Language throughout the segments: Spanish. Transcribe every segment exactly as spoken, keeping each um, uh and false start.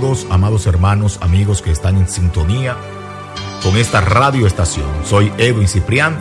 todos, amados hermanos, amigos que están en sintonía con esta radioestación. Soy Edwin Ciprián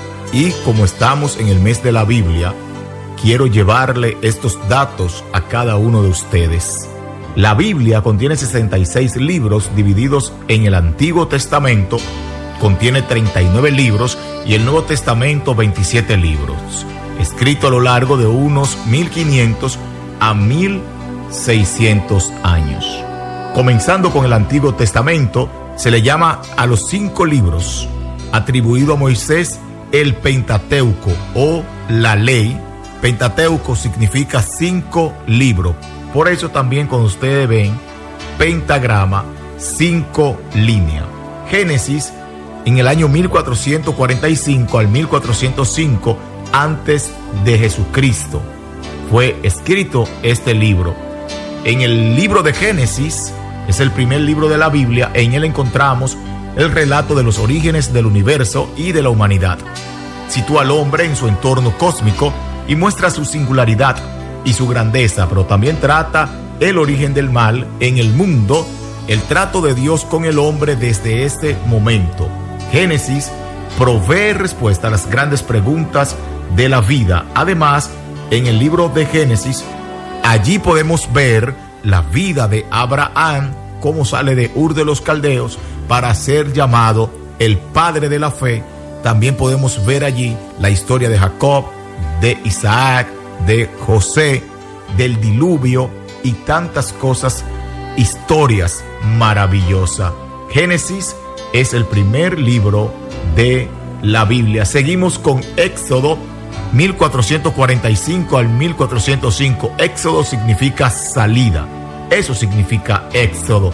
y como estamos en el mes de la Biblia, quiero llevarle estos datos a cada uno de ustedes. La Biblia contiene sesenta y seis libros divididos en el Antiguo Testamento, contiene treinta y nueve libros y el Nuevo Testamento veintisiete libros, escrito a lo largo de unos mil quinientos a mil seiscientos años. Comenzando con el Antiguo Testamento, se le llama a los cinco libros atribuido a Moisés el Pentateuco o la ley. Pentateuco significa cinco libros. Por eso también cuando ustedes ven pentagrama, cinco líneas. Génesis en el año mil cuatrocientos cuarenta y cinco al mil cuatrocientos cinco antes de Jesucristo fue escrito este libro. En el libro de Génesis, es el primer libro de la Biblia, en él encontramos el relato de los orígenes del universo y de la humanidad. Sitúa al hombre en su entorno cósmico y muestra su singularidad y su grandeza, pero también trata el origen del mal en el mundo, el trato de Dios con el hombre desde este momento. Génesis provee respuesta a las grandes preguntas de la vida. Además, en el libro de Génesis, allí podemos ver la vida de Abraham, cómo sale de Ur de los Caldeos para ser llamado el padre de la fe. También podemos ver allí la historia de Jacob, de Isaac, de José, del diluvio y tantas cosas, historias maravillosas. Génesis es el primer libro de la Biblia. Seguimos con Éxodo mil cuatrocientos cuarenta y cinco al mil cuatrocientos cinco. Éxodo significa salida. Eso significa Éxodo.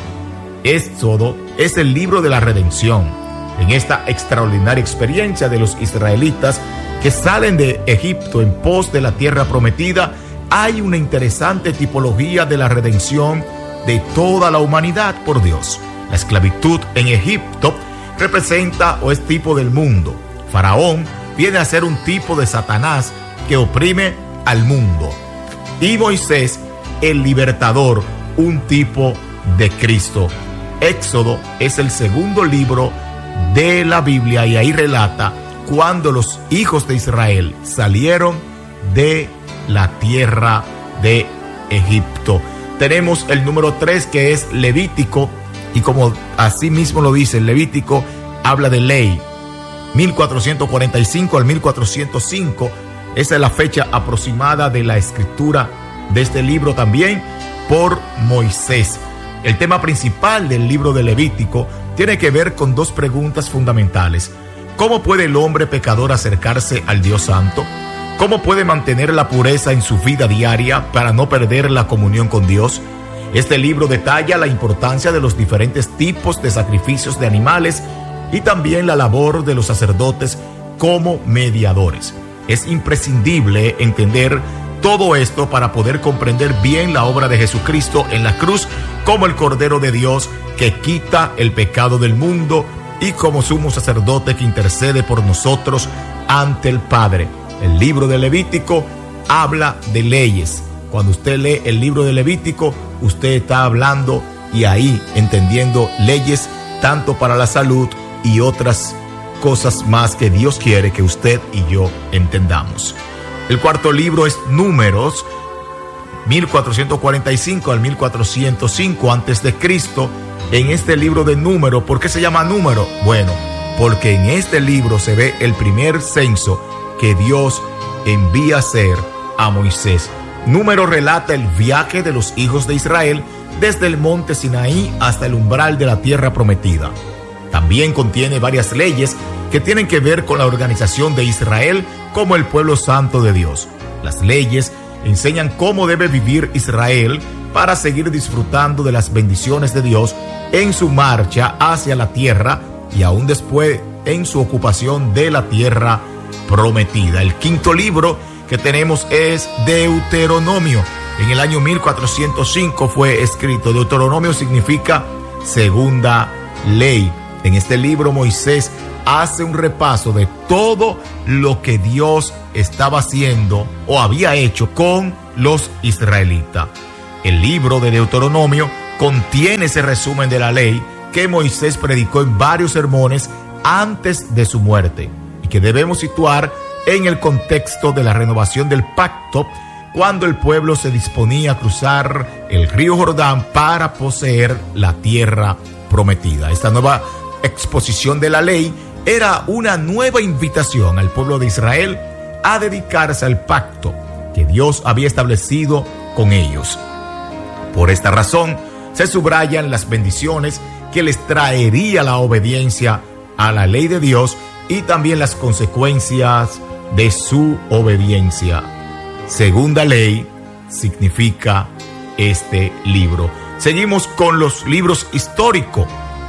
Éxodo es el libro de la redención. En esta extraordinaria experiencia de los israelitas que salen de Egipto en pos de la tierra prometida, hay una interesante tipología de la redención de toda la humanidad por Dios. La esclavitud en Egipto representa o es tipo del mundo. Faraón viene a ser un tipo de Satanás que oprime al mundo. Y Moisés, el libertador, un tipo de Cristo. Éxodo es el segundo libro de la Biblia y ahí relata cuando los hijos de Israel salieron de la tierra de Egipto. Tenemos el número tres que es Levítico y como así mismo lo dice, Levítico habla de ley. mil cuatrocientos cuarenta y cinco al mil cuatrocientos cinco, esa es la fecha aproximada de la escritura de este libro también por Moisés. El tema principal del libro de Levítico tiene que ver con dos preguntas fundamentales. ¿Cómo puede el hombre pecador acercarse al Dios Santo? ¿Cómo puede mantener la pureza en su vida diaria para no perder la comunión con Dios? Este libro detalla la importancia de los diferentes tipos de sacrificios de animales y también la labor de los sacerdotes como mediadores. Es imprescindible entender todo esto para poder comprender bien la obra de Jesucristo en la cruz como el Cordero de Dios que quita el pecado del mundo y como sumo sacerdote que intercede por nosotros ante el Padre. El libro de Levítico habla de leyes. Cuando usted lee el libro de Levítico, usted está hablando y ahí entendiendo leyes tanto para la salud y otras cosas más que Dios quiere que usted y yo entendamos. El cuarto libro es Números, mil cuatrocientos cuarenta y cinco al mil cuatrocientos cinco antes de Cristo. En este libro de Números, ¿por qué se llama Número? Bueno, porque en este libro se ve el primer censo que Dios envía a hacer a Moisés. Número relata el viaje de los hijos de Israel desde el monte Sinaí hasta el umbral de la tierra prometida. También contiene varias leyes que tienen que ver con la organización de Israel como el pueblo santo de Dios. Las leyes enseñan cómo debe vivir Israel para seguir disfrutando de las bendiciones de Dios en su marcha hacia la tierra y aún después en su ocupación de la tierra prometida. El quinto libro que tenemos es Deuteronomio. En el año mil cuatrocientos cinco fue escrito. Deuteronomio significa segunda ley. En este libro Moisés hace un repaso de todo lo que Dios estaba haciendo o había hecho con los israelitas. El libro de Deuteronomio contiene ese resumen de la ley que Moisés predicó en varios sermones antes de su muerte y que debemos situar en el contexto de la renovación del pacto, cuando el pueblo se disponía a cruzar el río Jordán para poseer la tierra prometida. Esta nueva exposición de la ley era una nueva invitación al pueblo de Israel a dedicarse al pacto que Dios había establecido con ellos. Por esta razón, se subrayan las bendiciones que les traería la obediencia a la ley de Dios y también las consecuencias de su obediencia. Segunda ley significa este libro. Seguimos con los libros históricos.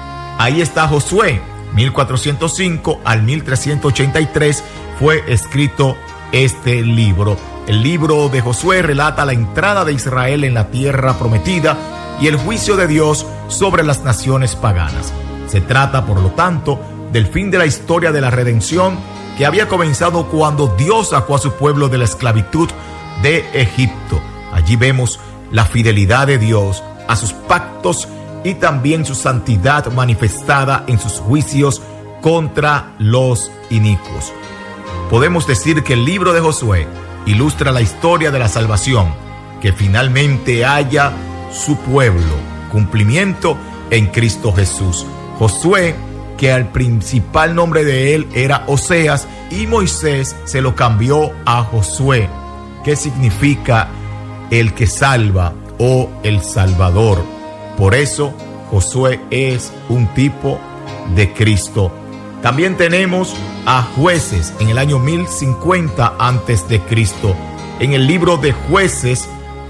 Ahí está Josué, mil cuatrocientos cinco al mil trescientos ochenta y tres fue escrito este libro. El libro de Josué relata la entrada de Israel en la tierra prometida y el juicio de Dios sobre las naciones paganas. Se trata, por lo tanto, del fin de la historia de la redención que había comenzado cuando Dios sacó a su pueblo de la esclavitud de Egipto. Allí vemos la fidelidad de Dios a sus pactos y también su santidad manifestada en sus juicios contra los inicuos. Podemos decir que el libro de Josué ilustra la historia de la salvación que finalmente halla su pueblo, cumplimiento en Cristo Jesús. Josué, que al principal nombre de él era Oseas, y Moisés se lo cambió a Josué, que significa el que salva o el Salvador. Por eso Josué es un tipo de Cristo. También tenemos a Jueces en el año mil cincuenta antes de Cristo. En el libro de Jueces,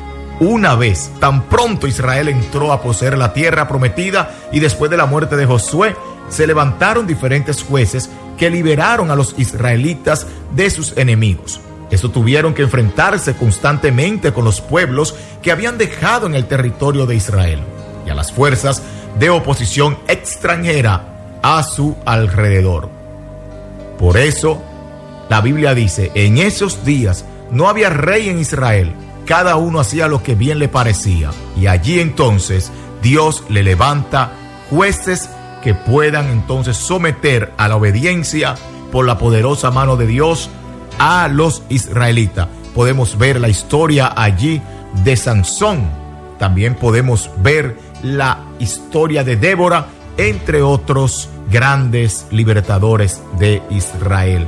una vez, tan pronto Israel entró a poseer la tierra prometida y después de la muerte de Josué, se levantaron diferentes jueces que liberaron a los israelitas de sus enemigos. Estos tuvieron que enfrentarse constantemente con los pueblos que habían dejado en el territorio de Israel y a las fuerzas de oposición extranjera a su alrededor. Por eso, la Biblia dice, en esos días no había rey en Israel, cada uno hacía lo que bien le parecía, y allí entonces Dios le levanta jueces que puedan entonces someter a la obediencia por la poderosa mano de Dios a los israelitas. Podemos ver la historia allí de Sansón, también podemos ver la historia de Débora, entre otros grandes libertadores de Israel.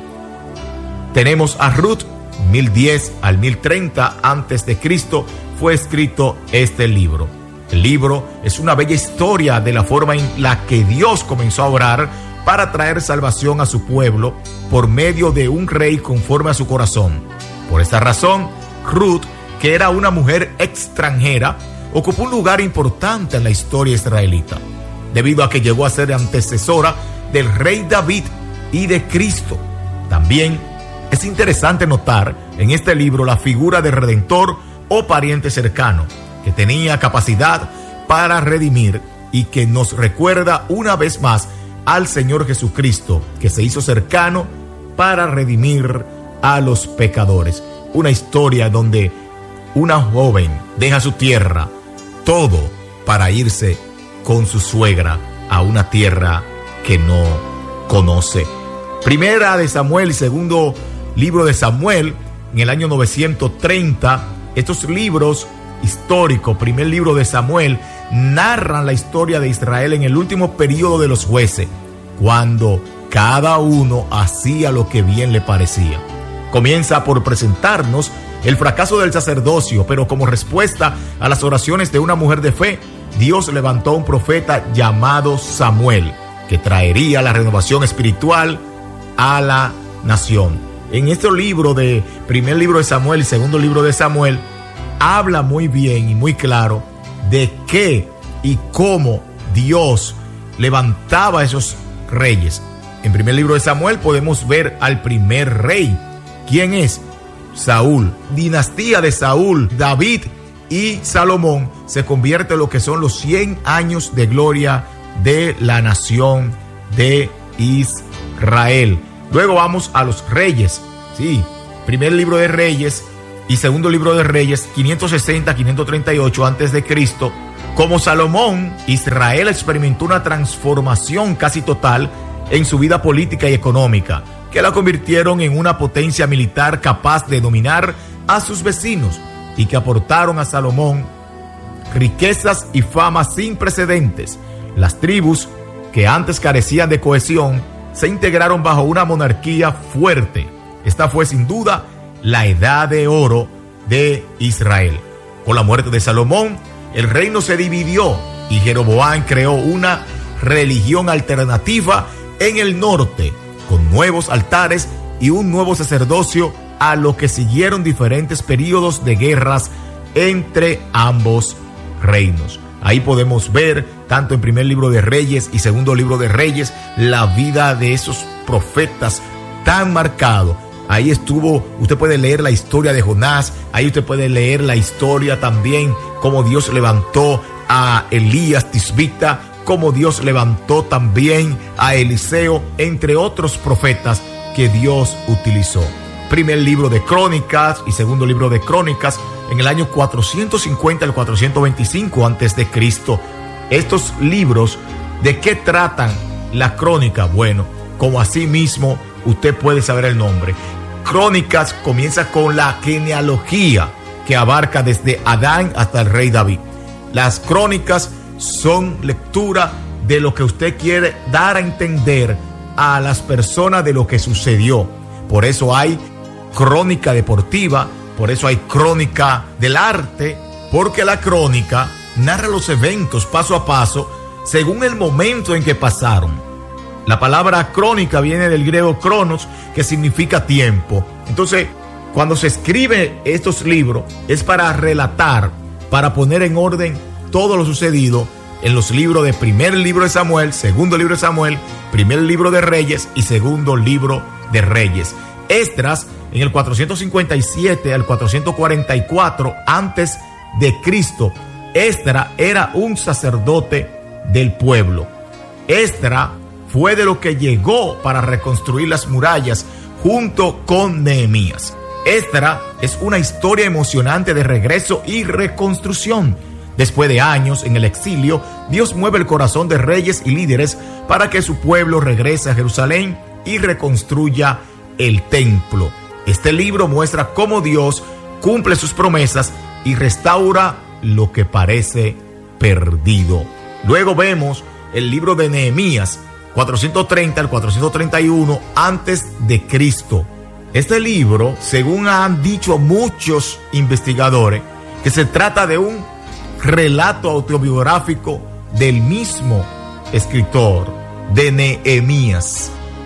Tenemos a Ruth, mil diez al mil treinta antes de Cristo fue escrito este libro. El libro es una bella historia de la forma en la que Dios comenzó a orar para traer salvación a su pueblo por medio de un rey conforme a su corazón. Por esta razón, Ruth, que era una mujer extranjera, ocupó un lugar importante en la historia israelita, debido a que llegó a ser antecesora del rey David y de Cristo. También es interesante notar en este libro la figura de redentor o pariente cercano, que tenía capacidad para redimir y que nos recuerda una vez más al Señor Jesucristo, que se hizo cercano para redimir a los pecadores. Una historia donde una joven deja su tierra, todo para irse con su suegra a una tierra que no conoce. Primera de Samuel y segundo libro de Samuel en el año novecientos treinta. Estos libros históricos, primer libro de Samuel, narran la historia de Israel en el último periodo de los jueces, cuando cada uno hacía lo que bien le parecía. Comienza por presentarnos el fracaso del sacerdocio, pero como respuesta a las oraciones de una mujer de fe, Dios levantó a un profeta llamado Samuel, que traería la renovación espiritual a la nación. En este libro de primer libro de Samuel y segundo libro de Samuel, habla muy bien y muy claro de qué y cómo Dios levantaba a esos reyes. En primer libro de Samuel podemos ver al primer rey. ¿Quién es? Saúl. Dinastía de Saúl, David y Salomón se convierte en lo que son los cien años de gloria de la nación de Israel. Luego vamos a los reyes. Sí, primer libro de Reyes y segundo libro de Reyes, quinientos sesenta a quinientos treinta y ocho antes de Cristo, Como Salomón, Israel experimentó una transformación casi total en su vida política y económica, que la convirtieron en una potencia militar capaz de dominar a sus vecinos y que aportaron a Salomón riquezas y fama sin precedentes. Las tribus, que antes carecían de cohesión, se integraron bajo una monarquía fuerte. Esta fue sin duda la edad de oro de Israel. Con la muerte de Salomón, el reino se dividió y Jeroboam creó una religión alternativa en el norte, con nuevos altares y un nuevo sacerdocio, a lo que siguieron diferentes periodos de guerras entre ambos reinos. Ahí podemos ver, tanto en primer libro de Reyes y segundo libro de Reyes, la vida de esos profetas tan marcado. Ahí estuvo, usted puede leer la historia de Jonás, ahí usted puede leer la historia también, cómo Dios levantó a Elías Tisbita, cómo Dios levantó también a Eliseo, entre otros profetas que Dios utilizó. Primer libro de Crónicas y segundo libro de Crónicas en el año cuatrocientos cincuenta al cuatrocientos veinticinco antes de Cristo. Estos libros, ¿de qué tratan la crónica? Bueno, como así mismo usted puede saber el nombre. Crónicas comienza con la genealogía que abarca desde Adán hasta el rey David. Las crónicas son lectura de lo que usted quiere dar a entender a las personas de lo que sucedió. Por eso hay crónica deportiva, por eso hay crónica del arte, porque la crónica narra los eventos paso a paso según el momento en que pasaron. La palabra crónica viene del griego cronos, que significa tiempo. Entonces, cuando se escribe estos libros es para relatar, para poner en orden todo lo sucedido en los libros de primer libro de Samuel, segundo libro de Samuel, primer libro de Reyes y segundo libro de Reyes. Esdras, en el cuatrocientos cincuenta y siete al cuatrocientos cuarenta y cuatro antes de Cristo, Esdras era un sacerdote del pueblo. Esdras fue de lo que llegó para reconstruir las murallas junto con Nehemías. Esdras es una historia emocionante de regreso y reconstrucción. Después de años en el exilio, Dios mueve el corazón de reyes y líderes para que su pueblo regrese a Jerusalén y reconstruya el templo. Este libro muestra cómo Dios cumple sus promesas y restaura lo que parece perdido. Luego vemos el libro de Nehemías, cuatrocientos treinta al cuatrocientos treinta y uno antes de Cristo. Este libro, según han dicho muchos investigadores, que se trata de un relato autobiográfico del mismo escritor, de Nehemías.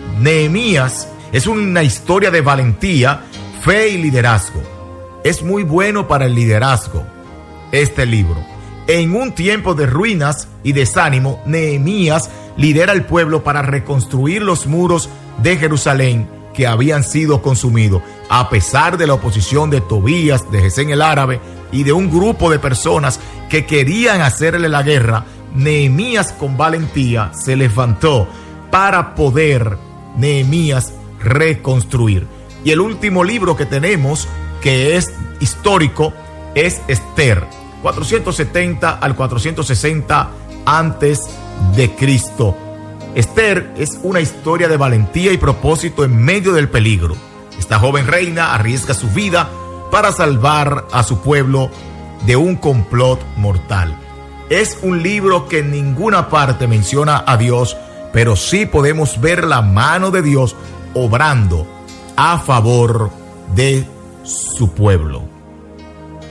Nehemías es una historia de valentía, fe y liderazgo. Es muy bueno para el liderazgo este libro. En un tiempo de ruinas y desánimo, Nehemías lidera al pueblo para reconstruir los muros de Jerusalén que habían sido consumidos, a pesar de la oposición de Tobías, de Gesén el árabe y de un grupo de personas que querían hacerle la guerra. Nehemías con valentía se levantó para poder Nehemías reconstruir. Y el último libro que tenemos, que es histórico, es Esther, cuatrocientos setenta al cuatrocientos sesenta antes de Cristo. Esther es una historia de valentía y propósito en medio del peligro. Esta joven reina arriesga su vida para salvar a su pueblo de un complot mortal. Es un libro que en ninguna parte menciona a Dios, pero sí podemos ver la mano de Dios obrando a favor de su pueblo.